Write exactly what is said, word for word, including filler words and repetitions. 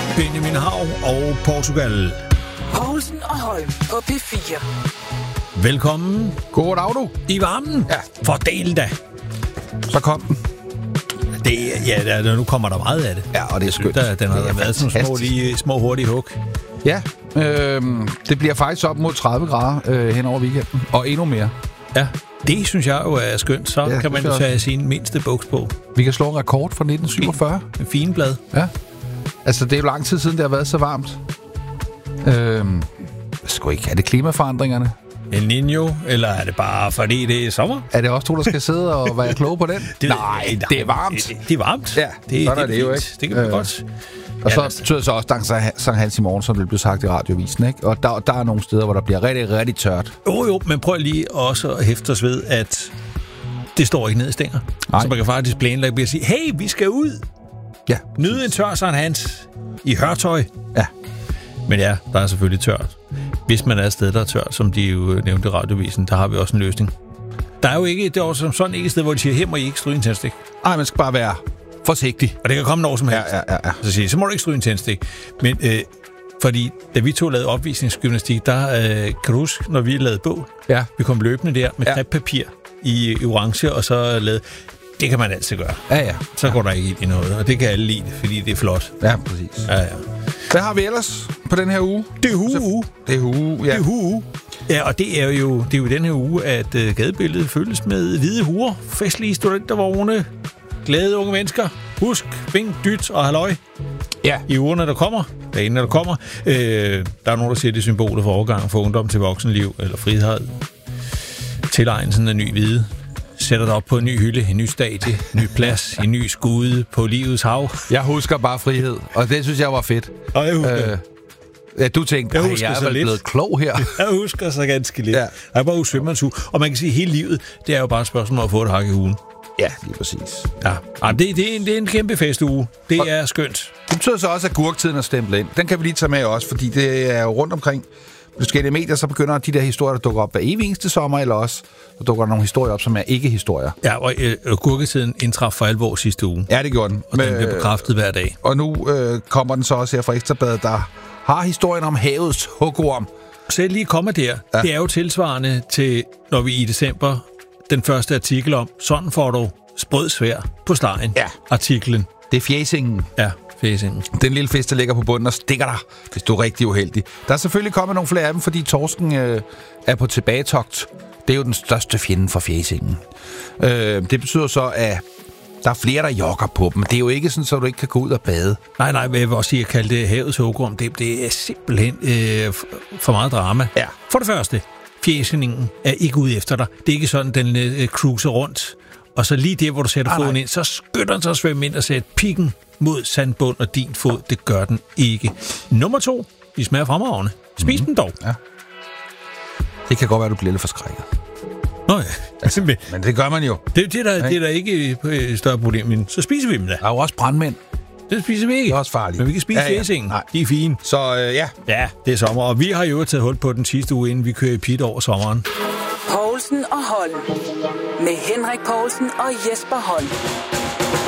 Benjamin Hav og Portugal. Poulsen og Holm på P fire. Velkommen. God dag, du. I varmen. Ja. Fordel da. Så kom den. Det, ja, der, nu kommer der meget af det. Ja, og det er skønt. Der, den har det er været sådan små, lige, små hurtige hug. Ja, øh, det bliver faktisk op mod tredive grader øh, hen over weekenden. Og endnu mere. Ja, det synes jeg jo er skønt. Så ja, kan man jo tage sin mindste buks på. Vi kan slå en rekord fra nitten syvogfyrre. En fin blad. Ja. Altså, det er jo lang tid siden, det har været så varmt. Øh, sgu ikke. Er det klimaforandringerne? El Niño, eller er det bare fordi det er sommer? Er det også to, der skal sidde og være kloge på den? Det, nej, det er varmt. Det, det er varmt. Ja, det, sådan det er det jo, ikke? Det kan man øh, godt. Og så ja, betyder det så også Sankt Sankt Hans i morgen, som det blev sagt i radiovisen, ikke? Og der, der er nogle steder, hvor der bliver rigtig, rigtig tørt. Jo, jo, men prøv lige også at hæfte os ved, at det står ikke ned i stænger. Så man kan faktisk planlægge og sige, hey, vi skal ud. Ja. Nyde en tør Sankt Hans i hørtøj. Ja. Men ja, der er selvfølgelig tørt. Hvis man er et sted, der er tørt, som de jo nævnte i radiovisen, der har vi også en løsning. Der er jo ikke, det er jo som sådan ikke et sted, hvor de siger, her må I ikke stryge en tændstik. Nej, man skal bare være forsigtig. Og det kan komme når som helst. Ja, ja, ja. Så siger så må du ikke stryge en tændstik. Men øh, fordi, da vi to lavede opvisningsgymnastik, der øh, kan du huske, når vi lavede bog, ja. vi kom løbende der med ja. kreppapir i, i orange, og så lavede, det kan man altid gøre. Ja, ja. Så ja. går der ikke ind i noget, og det kan alle lide, fordi det er flot. Ja, præcis. Ja, ja. Hvad har vi ellers på den her uge? Det er uge. Det er uge, ja. Det er uge. Ja, og det er jo, det er jo den her uge, at uh, gadebilledet følges med hvide huer, festlige studentervogne, glade unge mennesker. Husk, vink, dyt og halløj. Ja. I ugerne, der kommer, dagen, der kommer. Øh, der er nogen, der siger, det er symbolet for overgang fra ungdom til voksenliv, eller frihed. Tilegnelsen af ny vide. Sætter dig op på en ny hylde, en ny stadie, en ny plads, en ny skude på livets hav. Jeg husker bare frihed, og det synes jeg var fedt. Og jeg husker. Øh, ja, du tænkte, jeg, jeg er vel lidt. blevet klog her. Jeg husker så ganske lidt. Ja. Jeg er bare usvimmerens og man kan sige, at hele livet, det er jo bare et spørgsmål om at få et hak i ugen. Ja, lige præcis. Ja, ja det, det, er en, det er en kæmpe festuge. Det og er skønt. Det betyder så også, at gurktiden er stemplet ind. Den kan vi lige tage med også, fordi det er jo rundt omkring forskellige medier, så begynder de der historier, der dukker op hver evig eneste sommer, eller også der dukker nogle historier op, som er ikke-historier. Ja, og øh, gurketiden indtraf for alvor sidste uge. Ja, det gjorde den. Og Men, den bliver bekræftet hver dag. Og nu øh, kommer den så også her fra Ekstrabladet, der har historien om havets hugorm. Så lige kommer der. Ja. Det er jo tilsvarende til, når vi i december, den første artikel om, sådan får du sprød svær på stegen. Ja. Artiklen. Det er fjæsingen. Ja, fjæsingen. Den lille fisk, der ligger på bunden og stikker dig, hvis du er rigtig uheldig. Der er selvfølgelig kommet nogle flere af dem, fordi torsken øh, er på tilbagetogt. Det er jo den største fjende for fjæsingen. Øh, det betyder så, at der er flere, der jogger på dem. Det er jo ikke sådan, så du ikke kan gå ud og bade. Nej, nej, jeg vil også sige, at kalde det havets hugorm. Det, det er simpelthen øh, for meget drama. Ja. For det første, fjæsningen er ikke ude efter dig. Det er ikke sådan, den øh, cruiser rundt. Og så lige der, hvor du sætter ah, foden nej. ind, så skynder den sig at svømme ind og sætte pikken mod sandbund og din fod. Det gør den ikke. Nummer to, de smager fremragende. Spis mm-hmm. dem dog. Ja. Det kan godt være, du bliver lidt forskrækket. Nå ja. Altså, men det gør man jo. Det, det, er, der, det er der ikke et større problem, men så spiser vi dem da. Der er jo også brandmænd. Det spiser vi ikke. Det er også farligt. Men vi kan spise ja, ja. fæsingen. Nej. De er fine. Så øh, ja. Ja, det er sommer. Og vi har jo taget hul på den sidste uge, inden vi kører i pit over sommeren. Poulsen og Holm. Med Henrik Poulsen og Jesper Holm.